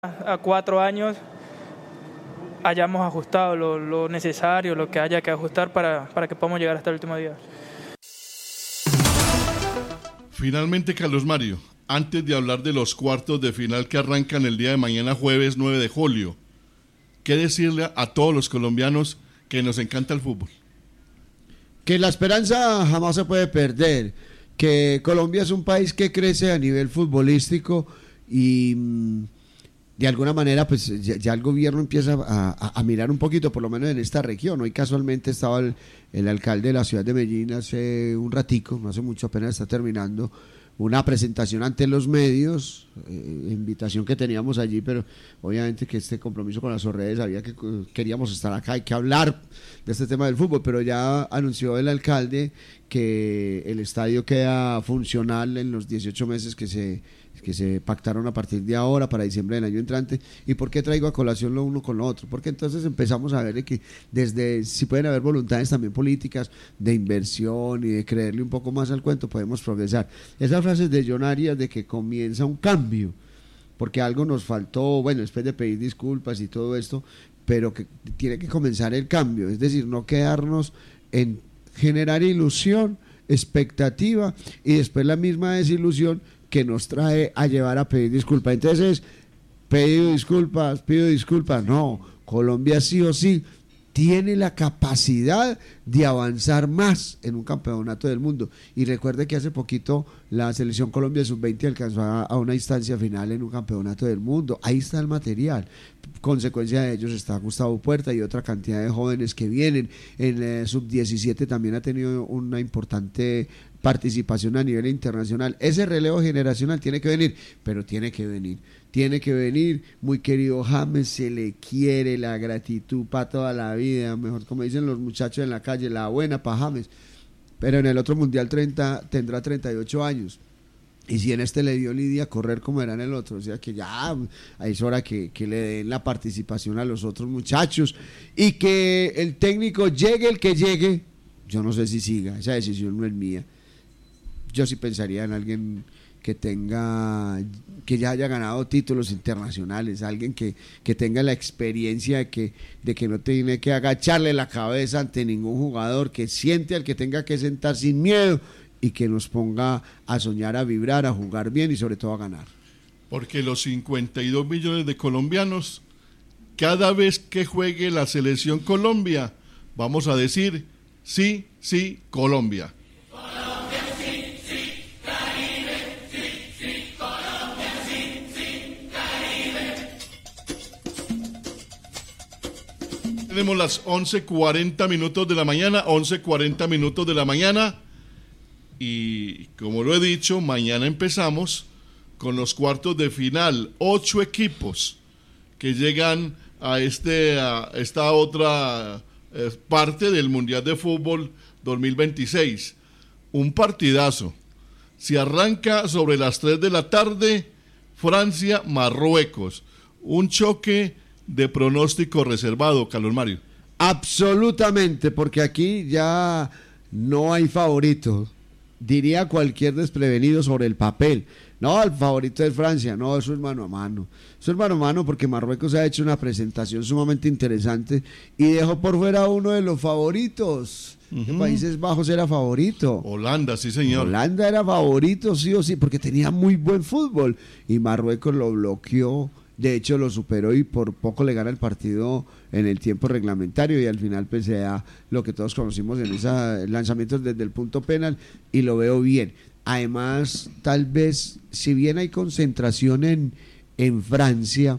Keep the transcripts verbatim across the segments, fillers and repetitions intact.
a cuatro años hayamos ajustado lo, lo necesario, lo que haya que ajustar para, para que podamos llegar hasta el último día. Finalmente, Carlos Mario, antes de hablar de los cuartos de final que arrancan el día de mañana, jueves nueve de julio, ¿qué decirle a todos los colombianos que nos encanta el fútbol? Que la esperanza jamás se puede perder, que Colombia es un país que crece a nivel futbolístico y de alguna manera pues ya, ya el gobierno empieza a, a, a mirar un poquito, por lo menos en esta región. Hoy casualmente estaba el, el alcalde de la ciudad de Medellín hace un ratico, no hace mucho, apenas está terminando una presentación ante los medios, eh, invitación que teníamos allí, pero obviamente que este compromiso con las redes sabía que queríamos estar acá, hay que hablar de este tema del fútbol, pero ya anunció el alcalde que el estadio queda funcional en los dieciocho meses que se que se pactaron a partir de ahora para diciembre del año entrante. ¿Y por qué traigo a colación lo uno con lo otro? Porque entonces empezamos a ver que desde, si pueden haber voluntades también políticas de inversión y de creerle un poco más al cuento, podemos progresar. Esas frases de John Arias de que comienza un cambio, porque algo nos faltó, bueno, después de pedir disculpas y todo esto, pero que tiene que comenzar el cambio, es decir, no quedarnos en generar ilusión, expectativa y después la misma desilusión que nos trae a llevar a pedir disculpas. Entonces, pido disculpas, pido disculpas. No, Colombia sí o sí tiene la capacidad de avanzar más en un campeonato del mundo. Y recuerde que hace poquito la selección Colombia sub veinte alcanzó a, a una instancia final en un campeonato del mundo. Ahí está el material. Consecuencia de ellos está Gustavo Puerta y otra cantidad de jóvenes que vienen. En eh, sub diecisiete también ha tenido una importante participación a nivel internacional. Ese relevo generacional tiene que venir, pero tiene que venir, tiene que venir, muy querido James, se le quiere, la gratitud para toda la vida, mejor como dicen los muchachos en la calle, la buena para James, pero en el otro Mundial treinta tendrá treinta y ocho años, y si en este le dio lidia correr como era en el otro, o sea que ya es hora que, que le den la participación a los otros muchachos, y que el técnico llegue el que llegue, yo no sé si siga, esa decisión no es mía. Yo sí pensaría en alguien que tenga, que ya haya ganado títulos internacionales, alguien que, que tenga la experiencia de que, de que no tiene que agacharle la cabeza ante ningún jugador, que siente al que tenga que sentar sin miedo y que nos ponga a soñar, a vibrar, a jugar bien y sobre todo a ganar. Porque los cincuenta y dos millones de colombianos, cada vez que juegue la selección Colombia, vamos a decir, sí, sí, Colombia. Tenemos las once cuarenta minutos de la mañana, once cuarenta minutos de la mañana, y como lo he dicho, mañana empezamos con los cuartos de final, ocho equipos que llegan a, este, a esta otra eh, parte del Mundial de Fútbol dos mil veintiséis. Un partidazo. Se arranca sobre las tres de la tarde, Francia-Marruecos. Un choque de pronóstico reservado, Carlos Mario. Absolutamente, porque aquí ya no hay favorito. Diría cualquier desprevenido sobre el papel. No, el favorito es Francia. No, eso es mano a mano. Eso es mano a mano porque Marruecos ha hecho una presentación sumamente interesante y dejó por fuera uno de los favoritos. Uh-huh. Países Bajos era favorito. Holanda, sí señor. Holanda era favorito, sí o sí, porque tenía muy buen fútbol y Marruecos lo bloqueó. De hecho lo superó y por poco le gana el partido en el tiempo reglamentario y al final pues se da lo que todos conocimos en esos lanzamientos desde el punto penal y lo veo bien. Además, tal vez, si bien hay concentración en, en Francia,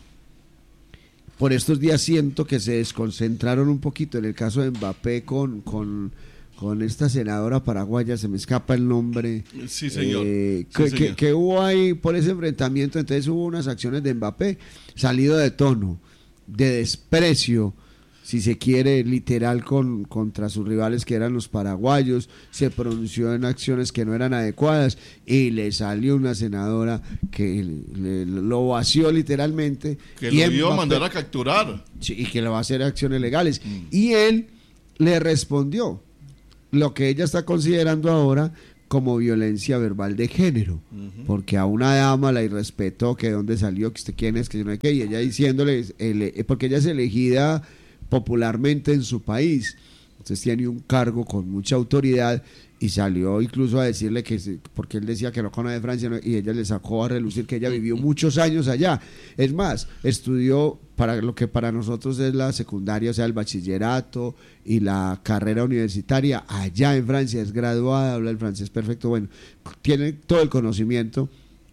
por estos días siento que se desconcentraron un poquito en el caso de Mbappé con... con con esta senadora paraguaya, se me escapa el nombre. Sí, señor. Eh, sí, que, señor. Que, que hubo ahí por ese enfrentamiento, entonces hubo unas acciones de Mbappé salido de tono, de desprecio, si se quiere, literal con, contra sus rivales que eran los paraguayos, se pronunció en acciones que no eran adecuadas y le salió una senadora que le, lo vació literalmente. Que y lo iba Mbappé, a mandar a capturar. Sí, y que le va a hacer acciones legales. Mm. Y él le respondió lo que ella está considerando ahora como violencia verbal de género, uh-huh. porque a una dama la irrespetó, que de dónde salió, que usted quién es, que yo no sé qué, y ella diciéndole, ele, porque ella es elegida popularmente en su país, entonces tiene un cargo con mucha autoridad, y salió incluso a decirle que, porque él decía que no conoce de Francia, ¿no? Y ella le sacó a relucir que ella vivió muchos años allá. Es más, estudió para lo que para nosotros es la secundaria, o sea, el bachillerato y la carrera universitaria allá en Francia, es graduada, habla el francés perfecto, bueno, tiene todo el conocimiento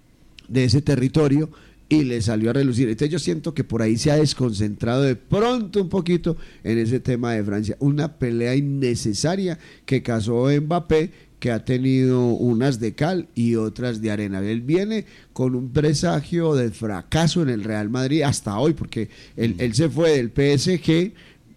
de ese territorio y le salió a relucir. Entonces yo siento que por ahí se ha desconcentrado de pronto un poquito en ese tema de Francia. Una pelea innecesaria que casó Mbappé, que ha tenido unas de cal y otras de arena. Él viene con un presagio de fracaso en el Real Madrid hasta hoy, porque él, él se fue del P S G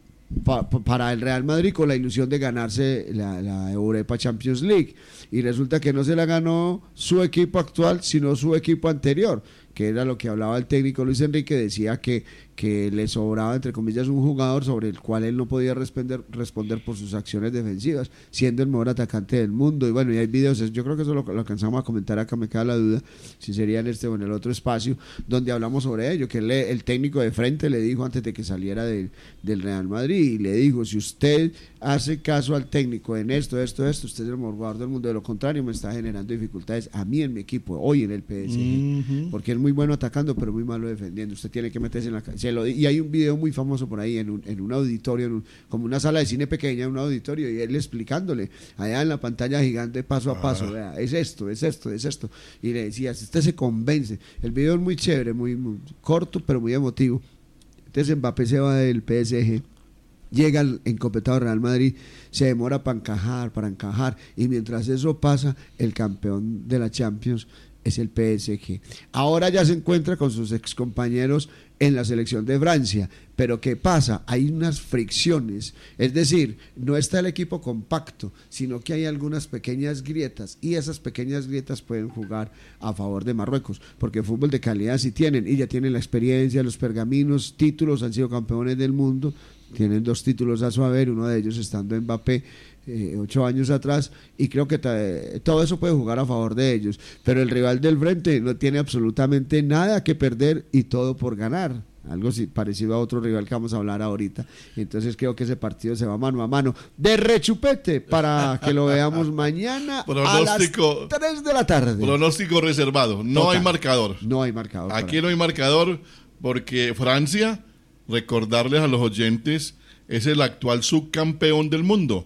pa, pa, para el Real Madrid con la ilusión de ganarse la, la Europa Champions League, y resulta que no se la ganó su equipo actual, sino su equipo anterior, que era lo que hablaba el técnico Luis Enrique, decía que, que le sobraba, entre comillas, un jugador sobre el cual él no podía responder, responder por sus acciones defensivas, siendo el mejor atacante del mundo. Y bueno, y hay videos, yo creo que eso lo, lo alcanzamos a comentar acá, me queda la duda si sería en este o en el otro espacio, donde hablamos sobre ello, que él, el técnico de frente le dijo antes de que saliera de, del Real Madrid, y le dijo, si usted hace caso al técnico en esto, esto, esto, usted es el mejor jugador del mundo, de lo contrario me está generando dificultades a mí en mi equipo, hoy en el P S G, uh-huh. porque él muy bueno atacando, pero muy malo defendiendo. Usted tiene que meterse en la se lo, y hay un video muy famoso por ahí en un, en un auditorio, en un, como una sala de cine pequeña, un auditorio, y él explicándole allá en la pantalla gigante paso a paso, ah. vea, es esto, es esto, es esto, y le decía, usted se convence. El video es muy chévere, muy, muy corto, pero muy emotivo. Entonces Mbappé se va del P S G, llega al encopetado Real Madrid, se demora para encajar, para encajar, y mientras eso pasa, el campeón de la Champions es el P S G. Ahora ya se encuentra con sus excompañeros en la selección de Francia, pero ¿qué pasa? Hay unas fricciones, es decir, no está el equipo compacto, sino que hay algunas pequeñas grietas, y esas pequeñas grietas pueden jugar a favor de Marruecos, porque fútbol de calidad sí tienen, y ya tienen la experiencia, los pergaminos, títulos, han sido campeones del mundo, tienen dos títulos a su haber, uno de ellos estando Mbappé, Eh, ocho años atrás, y creo que t- todo eso puede jugar a favor de ellos, pero el rival del frente no tiene absolutamente nada que perder y todo por ganar, algo así, parecido a otro rival que vamos a hablar ahorita. Entonces creo que ese partido se va mano a mano de rechupete para que lo veamos mañana pronóstico, a las tres de la tarde. Pronóstico reservado, no Total. hay marcador. No hay marcador. Aquí no hay marcador porque Francia, recordarles a los oyentes, es el actual subcampeón del mundo.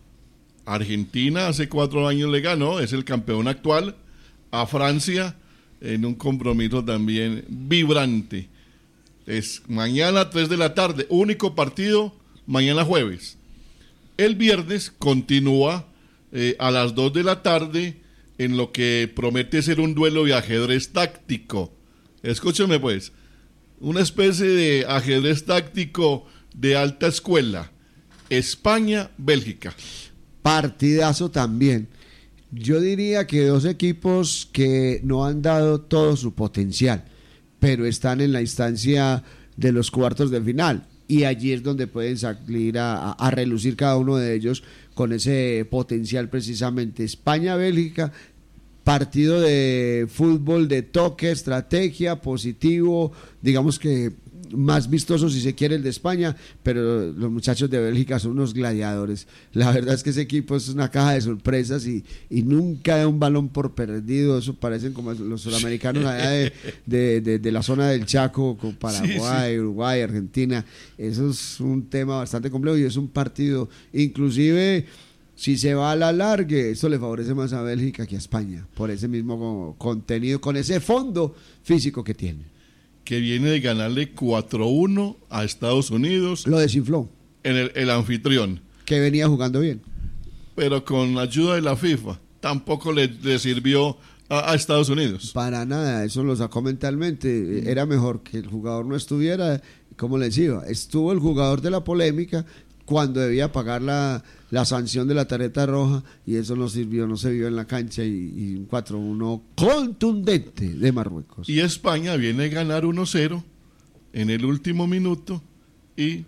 Argentina hace cuatro años le ganó, es el campeón actual, a Francia en un compromiso también vibrante. Es mañana tres de la tarde, único partido, mañana jueves. El viernes continúa eh, a las dos de la tarde en lo que promete ser un duelo de ajedrez táctico. Escúcheme pues, una especie de ajedrez táctico de alta escuela. España-Bélgica. Partidazo también. Yo diría que dos equipos que no han dado todo su potencial, pero están en la instancia de los cuartos de final, y allí es donde pueden salir a, a relucir cada uno de ellos con ese potencial precisamente. España-Bélgica, partido de fútbol de toque, estrategia, positivo, digamos que más vistoso si se quiere el de España, pero los muchachos de Bélgica son unos gladiadores. La verdad es que ese equipo es una caja de sorpresas y, y nunca da un balón por perdido. Eso parecen como los sudamericanos allá de, de, de, de la zona del Chaco, con Paraguay, sí, sí. Uruguay, Argentina. Eso es un tema bastante complejo y es un partido, inclusive si se va a la larga, esto le favorece más a Bélgica que a España, por ese mismo contenido, con ese fondo físico que tiene. Que viene de ganarle cuatro uno a Estados Unidos. Lo desinfló. En el, el anfitrión. Que venía jugando bien. Pero con la ayuda de la FIFA, tampoco le, le sirvió a, a Estados Unidos. Para nada, eso lo sacó mentalmente. Era mejor que el jugador no estuviera, como les iba, estuvo el jugador de la polémica cuando debía pagar la, la sanción de la tarjeta roja, y eso no sirvió, no se vio en la cancha, y, y un cuatro uno contundente de Marruecos. Y España viene a ganar uno cero en el último minuto y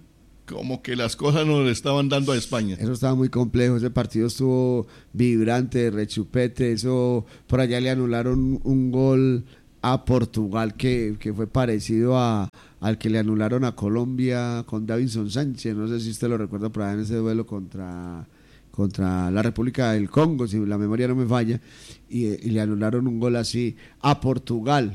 como que las cosas no le estaban dando a España. Eso estaba muy complejo, ese partido estuvo vibrante, rechupete, eso por allá le anularon un gol a Portugal que, que fue parecido a, al que le anularon a Colombia con Davinson Sánchez, no sé si usted lo recuerda por allá en ese duelo contra, contra la República del Congo, si la memoria no me falla, y, y le anularon un gol así a Portugal.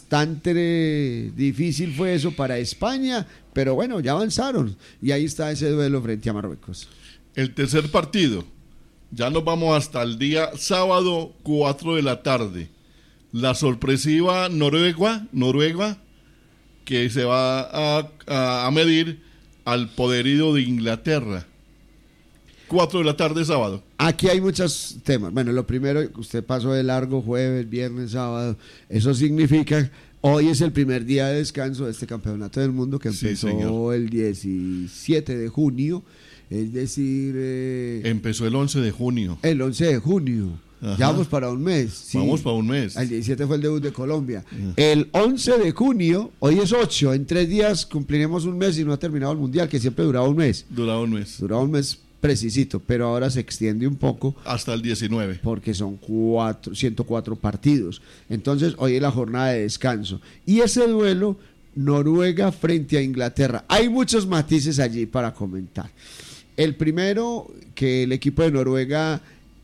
Bastante difícil fue eso para España, pero bueno, ya avanzaron y ahí está ese duelo frente a Marruecos. El tercer partido, ya nos vamos hasta el día sábado, cuatro de la tarde. La sorpresiva Noruega, Noruega, que se va a, a, a medir al poderío de Inglaterra. cuatro de la tarde sábado. Aquí hay muchos temas. Bueno, lo primero, usted pasó de largo jueves, viernes, sábado. Eso significa, hoy es el primer día de descanso de este campeonato del mundo que empezó sí, el diecisiete de junio. Es decir... Eh, empezó el once de junio. El once de junio. Ajá. Ya vamos para un mes. Sí. Vamos para un mes. El diecisiete fue el debut de Colombia. Ajá. El once de junio, hoy es ocho, en tres días cumpliremos un mes y no ha terminado el Mundial, que siempre duraba un mes. Duraba un mes. Duraba un mes precisito, pero ahora se extiende un poco. Hasta el diecinueve. Porque son cuatro, ciento cuatro partidos. Entonces, hoy es la jornada de descanso. Y ese duelo, Noruega frente a Inglaterra. Hay muchos matices allí para comentar. El primero, que el equipo de Noruega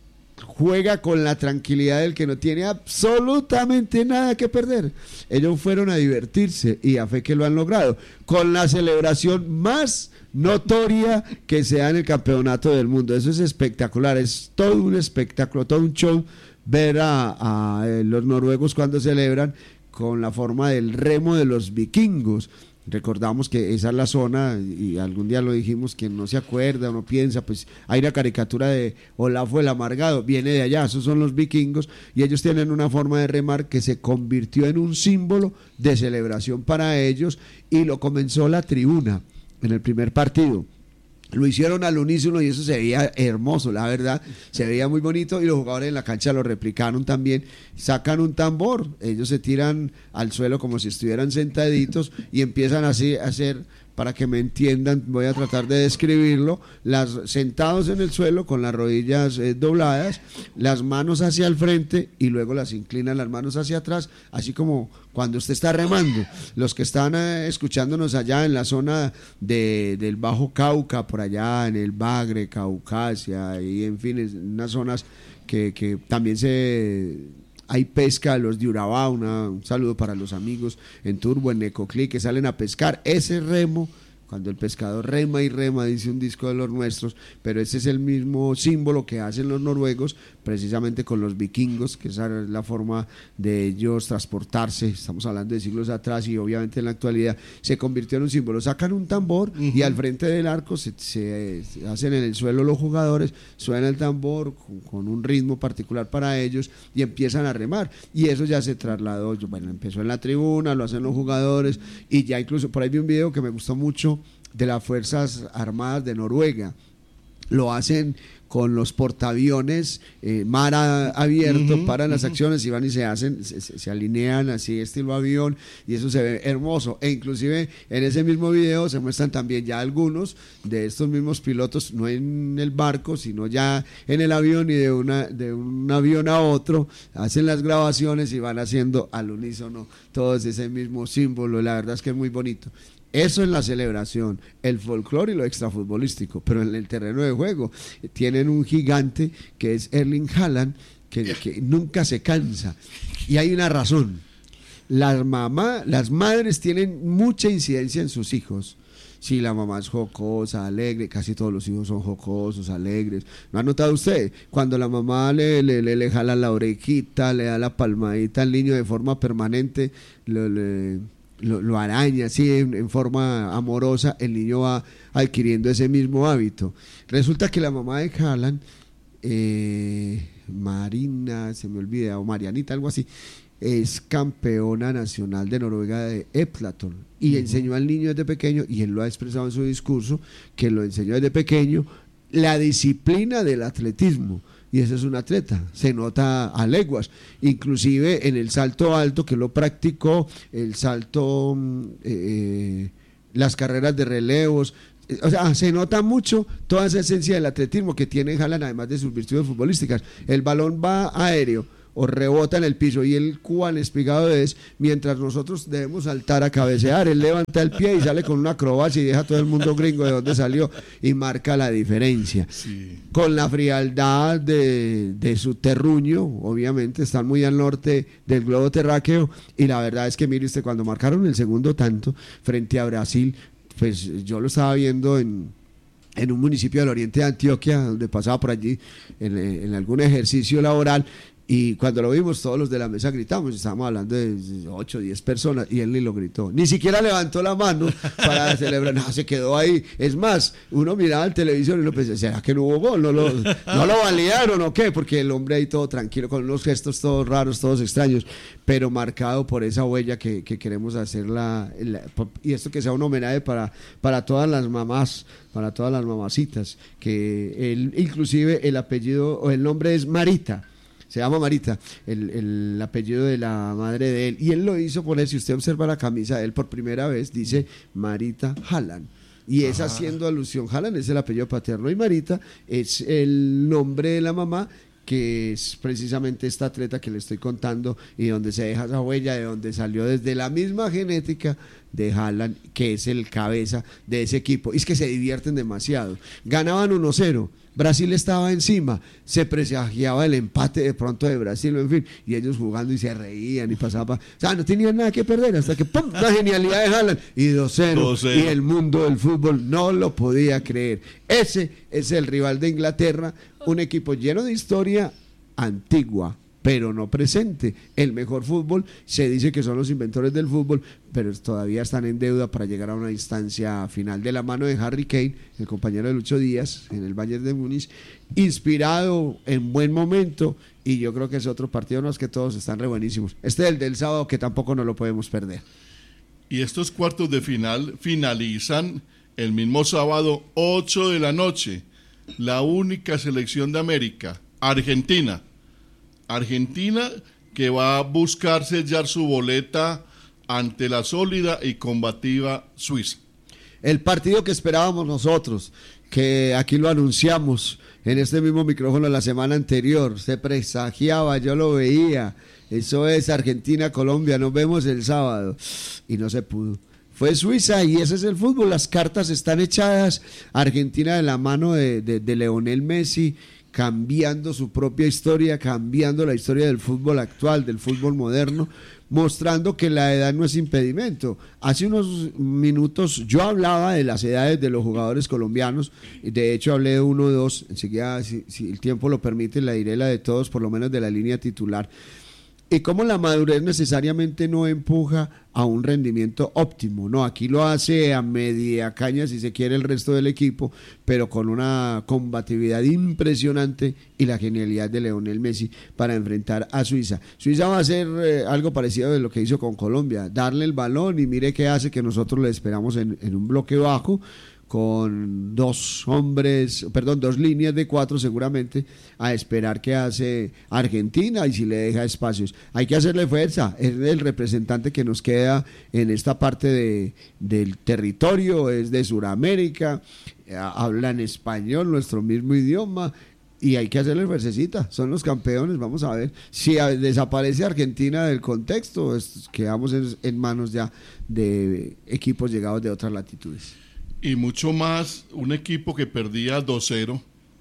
juega con la tranquilidad del que no tiene absolutamente nada que perder. Ellos fueron a divertirse y a fe que lo han logrado, con la celebración más notoria que se da en el campeonato del mundo. Eso es espectacular, es todo un espectáculo, todo un show ver a, a los noruegos cuando celebran con la forma del remo de los vikingos. Recordamos que esa es la zona, y algún día lo dijimos, quien no se acuerda o no piensa, pues hay una caricatura de Olafo el Amargado, viene de allá, esos son los vikingos, y ellos tienen una forma de remar que se convirtió en un símbolo de celebración para ellos, y lo comenzó la tribuna en el primer partido. Lo hicieron al unísono y eso se veía hermoso, la verdad, se veía muy bonito, y los jugadores en la cancha lo replicaron también. Sacan un tambor, ellos se tiran al suelo como si estuvieran sentaditos y empiezan así a hacer, para que me entiendan, voy a tratar de describirlo, las, sentados en el suelo con las rodillas eh, dobladas, las manos hacia el frente y luego las inclinan las manos hacia atrás, así como cuando usted está remando. Los que están eh, escuchándonos allá en la zona de, del Bajo Cauca, por allá en el Bagre, Caucasia, y en fin, en unas zonas que, que también se... hay pesca, los de Urabá, una, un saludo para los amigos en Turbo, en Necoclí, que salen a pescar. Ese remo, cuando el pescador rema y rema, dice un disco de los nuestros, pero ese es el mismo símbolo que hacen los noruegos, precisamente con los vikingos, que esa es la forma de ellos transportarse. Estamos hablando de siglos atrás y obviamente en la actualidad se convirtió en un símbolo. Sacan un tambor uh-huh. y al frente del arco se, se, se hacen en el suelo los jugadores, suena el tambor con, con un ritmo particular para ellos y empiezan a remar, y eso ya se trasladó, bueno, empezó en la tribuna, lo hacen los jugadores, y ya incluso por ahí vi un video que me gustó mucho de las Fuerzas Armadas de Noruega. Lo hacen con los portaaviones, eh, mar a, abierto, uh-huh, paran las uh-huh. acciones y van y se hacen, se, se alinean así estilo avión, y eso se ve hermoso. E inclusive en ese mismo video se muestran también ya algunos de estos mismos pilotos, no en el barco, sino ya en el avión, y de una de un avión a otro hacen las grabaciones y van haciendo al unísono todos ese mismo símbolo. La verdad es que es muy bonito. Eso es la celebración, el folclore y lo extrafutbolístico, pero en el terreno de juego tienen un gigante que es Erling Haaland, que, que nunca se cansa, y hay una razón. Las mamá, las madres tienen mucha incidencia en sus hijos. Si la mamá es jocosa, alegre, casi todos los hijos son jocosos, alegres. ¿No ha notado usted? Cuando la mamá le, le, le, le jala la orejita, le da la palmadita al niño de forma permanente, le... le Lo, lo araña así en, en forma amorosa, el niño va adquiriendo ese mismo hábito. Resulta que la mamá de Haaland, eh, Marina, se me olvida, o Marianita, algo así, es campeona nacional de Noruega de heptathlon, y uh-huh. enseñó al niño desde pequeño, y él lo ha expresado en su discurso, que lo enseñó desde pequeño, la disciplina del atletismo. Y ese es un atleta, se nota a leguas, inclusive en el salto alto, que lo practicó, el salto, eh, las carreras de relevos, O sea, se nota mucho toda esa esencia del atletismo que tiene Haaland, además de sus virtudes futbolísticas. El balón va aéreo o rebota en el piso y el cuán explicado es, mientras nosotros debemos saltar a cabecear, él levanta el pie y sale con una acrobacia y deja a todo el mundo gringo de dónde salió y marca la diferencia. Sí. Con la frialdad de, de su terruño, obviamente, están muy al norte del globo terráqueo, y la verdad es que mire usted, cuando marcaron el segundo tanto frente a Brasil, pues yo lo estaba viendo en... en un municipio del oriente de Antioquia, donde pasaba por allí en, en algún ejercicio laboral, y cuando lo vimos todos los de la mesa gritamos, estábamos hablando de ocho o diez personas y él ni lo gritó, ni siquiera levantó la mano para celebrar, no, se quedó ahí. Es más, uno miraba el televisor y uno pensaba, ¿será que no hubo gol? ¿No lo, no lo validaron o qué? Porque el hombre ahí todo tranquilo, con unos gestos todos raros, todos extraños, pero marcado por esa huella que, que queremos hacer la, la, y esto que sea un homenaje para, para todas las mamás, para todas las mamacitas, que él, inclusive el apellido o el nombre es Marita. Se llama Marita, el, el apellido de la madre de él. Y él lo hizo poner, si usted observa la camisa de él por primera vez, dice Marita Haaland. Y es haciendo alusión, Haaland es el apellido paterno y Marita es el nombre de la mamá, que es precisamente esta atleta que le estoy contando y donde se deja esa huella, de donde salió desde la misma genética de Haaland, que es el cabeza de ese equipo. Y es que se divierten demasiado. Ganaban uno cero. Brasil estaba encima, se presagiaba el empate de pronto de Brasil, en fin, y ellos jugando y se reían y pasaba, o sea, no tenían nada que perder hasta que ¡pum!, la genialidad de Haaland y dos cero, y el mundo del fútbol no lo podía creer. Ese es el rival de Inglaterra, un equipo lleno de historia antigua, pero no presente. El mejor fútbol, se dice que son los inventores del fútbol, pero todavía están en deuda para llegar a una instancia final, de la mano de Harry Kane, el compañero de Lucho Díaz en el Bayern de Múnich, inspirado en buen momento, y yo creo que es otro partido, no es que todos están re buenísimos. Este es el del sábado, que tampoco no lo podemos perder. Y estos cuartos de final finalizan el mismo sábado, ocho de la noche. La única selección de América, Argentina. Argentina, que va a buscar sellar su boleta ante la sólida y combativa Suiza. El partido que esperábamos nosotros, que aquí lo anunciamos en este mismo micrófono la semana anterior, se presagiaba, yo lo veía, eso es Argentina-Colombia, nos vemos el sábado, y no se pudo. Fue Suiza, y ese es el fútbol, las cartas están echadas. Argentina de la mano de, de, de Lionel Messi, cambiando su propia historia, cambiando la historia del fútbol actual, del fútbol moderno, mostrando que la edad no es impedimento. Hace unos minutos yo hablaba de las edades de los jugadores colombianos, de hecho hablé de uno o dos, enseguida, si, si el tiempo lo permite, la diré la de todos, por lo menos de la línea titular. Y cómo la madurez necesariamente no empuja a un rendimiento óptimo, no, aquí lo hace a media caña si se quiere el resto del equipo, pero con una combatividad impresionante y la genialidad de Lionel Messi para enfrentar a Suiza. Suiza va a hacer eh, algo parecido de lo que hizo con Colombia, darle el balón y mire qué hace, que nosotros le esperamos en, en un bloque bajo, con dos hombres, perdón, dos líneas de cuatro seguramente, a esperar qué hace Argentina y si le deja espacios. Hay que hacerle fuerza, es el representante que nos queda en esta parte de, del territorio, es de Sudamérica, hablan español, nuestro mismo idioma, y hay que hacerle fuercecita, son los campeones. Vamos a ver si desaparece Argentina del contexto, quedamos en, en manos ya de equipos llegados de otras latitudes. Y mucho más un equipo que perdía dos cero,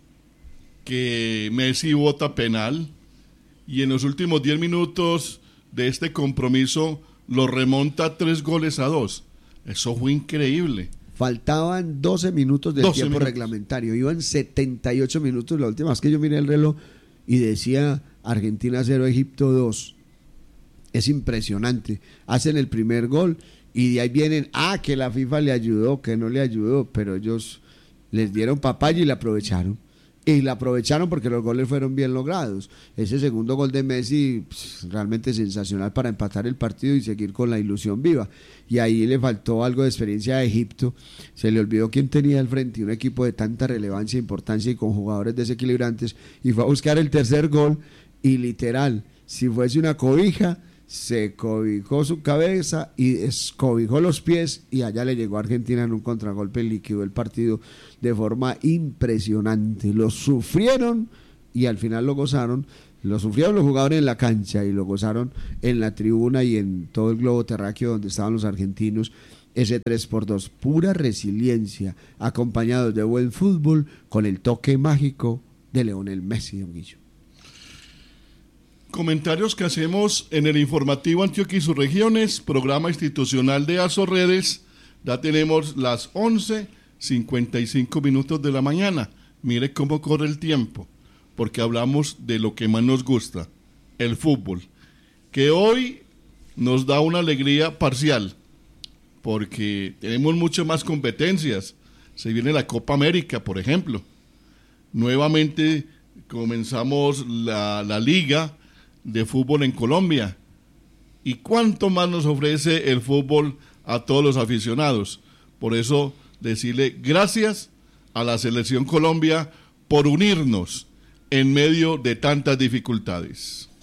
que Messi bota penal y en los últimos diez minutos de este compromiso lo remonta tres goles a dos. Eso fue increíble. Faltaban doce minutos del doce tiempo minutos. reglamentario, iban setenta y ocho minutos. La última vez que yo miré el reloj y decía Argentina cero, Egipto dos. Es impresionante. Hacen el primer gol y de ahí vienen, ah, que la FIFA le ayudó, que no le ayudó, pero ellos les dieron papaya y la aprovecharon. Y la aprovecharon porque los goles fueron bien logrados. Ese segundo gol de Messi, pues, realmente sensacional para empatar el partido y seguir con la ilusión viva. Y ahí le faltó algo de experiencia a Egipto. Se le olvidó quién tenía al frente un equipo de tanta relevancia e importancia y con jugadores desequilibrantes. Y fue a buscar el tercer gol y literal, si fuese una cobija, se cobijó su cabeza y descobijó los pies y allá le llegó a Argentina en un contragolpe y liquidó el partido de forma impresionante. Lo sufrieron y al final lo gozaron. Lo sufrieron los jugadores en la cancha y lo gozaron en la tribuna y en todo el globo terráqueo donde estaban los argentinos. Ese tres por dos, pura resiliencia, acompañados de buen fútbol con el toque mágico de Lionel Messi, don Guillo. Comentarios que hacemos en el informativo Antioquia y sus regiones, programa institucional de Azorredes. Ya tenemos las once cincuenta y cinco minutos de la mañana. Mire cómo corre el tiempo, porque hablamos de lo que más nos gusta, el fútbol, que hoy nos da una alegría parcial, porque tenemos muchas más competencias. Se viene la Copa América, por ejemplo. Nuevamente comenzamos la, la liga de fútbol en Colombia. ¿Y cuánto más nos ofrece el fútbol a todos los aficionados? Por eso decirle gracias a la Selección Colombia por unirnos en medio de tantas dificultades.